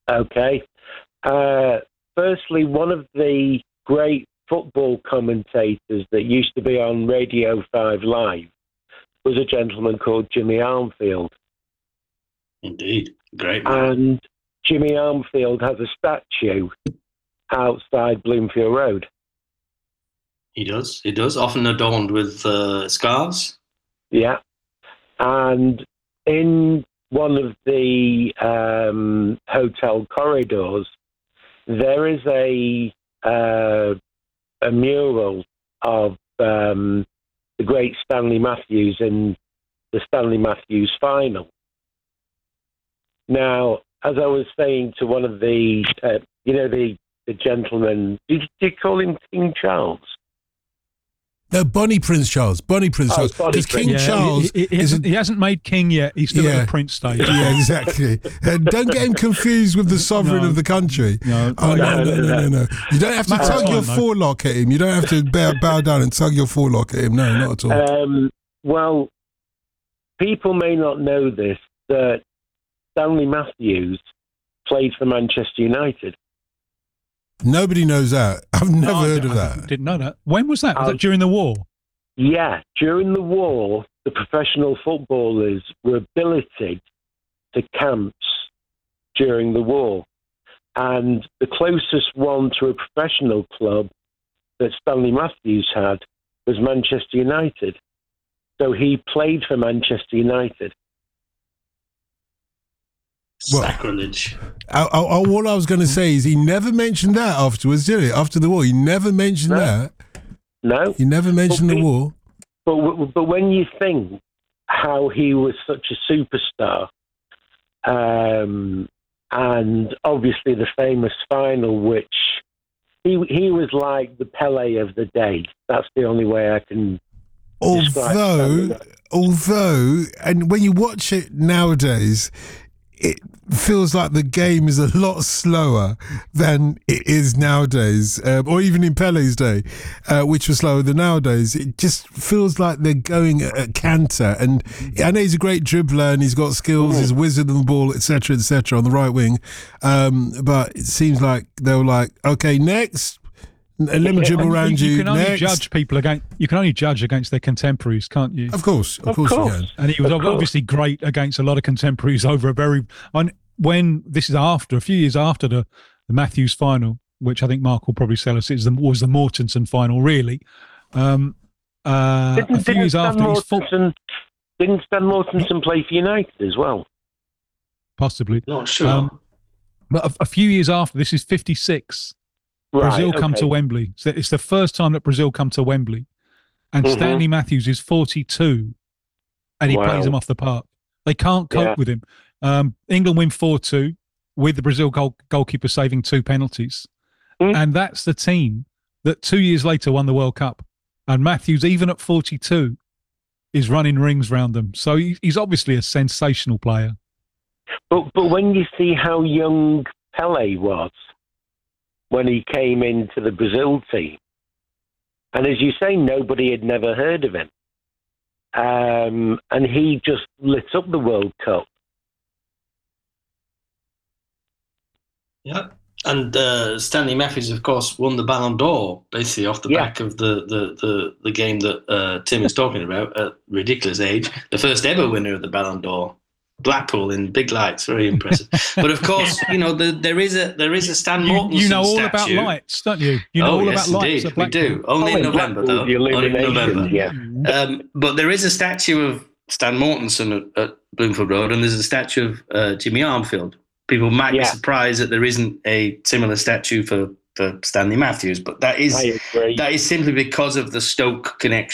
Okay. Firstly, one of the great football commentators that used to be on Radio 5 Live was a gentleman called Jimmy Armfield. Indeed. Great man. And Jimmy Armfield has a statue outside Bloomfield Road. He does, often adorned with scarves. Yeah. And in one of the hotel corridors, there is a mural of the great Stanley Matthews in the Stanley Matthews final. Now, as I was saying to one of the, the gentleman, did you call him King Charles? No, Bonnie Prince Charles. Because King Charles... He hasn't made king yet. He's still at the Prince stage. Yeah, exactly. Don't get him confused with the sovereign of the country. No. No. You don't have to tug your forelock at him. You don't have to bow down and tug your forelock at him. No, not at all. Well, people may not know this, that Stanley Matthews played for Manchester United. Nobody knows that. I've never heard of that. Didn't know that. When was that? Was that during the war? Yeah, during the war, the professional footballers were billeted to camps during the war. And the closest one to a professional club that Stanley Matthews had was Manchester United. So he played for Manchester United. Sacrilege. All I was going to say is he never mentioned that afterwards, did he? After the war, he never mentioned that. No. He never mentioned the war. But when you think how he was such a superstar, and obviously the famous final, which he was like the Pele of the day. That's the only way I can describe it. Although, and when you watch it nowadays, it feels like the game is a lot slower than it is nowadays, or even in Pele's day, which was slower than nowadays. It just feels like they're going at a canter. And I know he's a great dribbler and he's got skills, he's a wizard on the ball, etc., on the right wing. But it seems like they were like, okay, next. Let me dribble around you. You can only next. judge people you can only judge against their contemporaries, can't you? Of course you can. And he was obviously great against a lot of contemporaries over when this is a few years after the Matthews final, which I think Mark will probably sell us, was the Mortensen final, really. A few years after, didn't Stan Mortensen play for United as well? Possibly, not sure. But a few years after, this is 56. Brazil come to Wembley. So it's the first time that Brazil come to Wembley. And Stanley Matthews is 42 and he plays them off the park. They can't cope with him. England win 4-2 with the Brazil goalkeeper saving 2 penalties. And that's the team that 2 years later won the World Cup. And Matthews, even at 42, is running rings round them. So he's obviously a sensational player. But when you see how young Pele was, when he came into the Brazil team. And as you say, nobody had never heard of him. And he just lit up the World Cup. Yeah. And Stanley Matthews, of course, won the Ballon d'Or, basically off the back of the game that Tim is talking about at ridiculous age. The first ever winner of the Ballon d'Or. Blackpool in big lights, very impressive. But of course, there is a Stan Mortensen You know all statue. about lights, don't you? You know all about lights. Indeed, we do. Only in November, though. Only in November. Yeah. But there is a statue of Stan Mortensen at Bloomfield Road, and there's a statue of Jimmy Armfield. People might be surprised that there isn't a similar statue for Stanley Matthews, but that is simply because of the Stoke connection.